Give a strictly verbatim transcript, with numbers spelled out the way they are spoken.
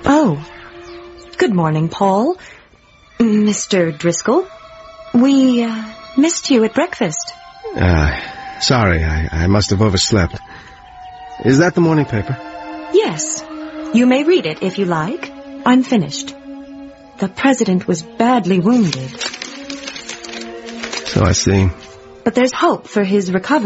Oh. Good morning, Paul. Mister Driscoll. We, uh, missed you at breakfast. Uh, sorry, I, I must have overslept. Is that the morning paper? Yes. You may read it if you like. I'm finished. The president was badly wounded. So I see. But there's hope for his recovery.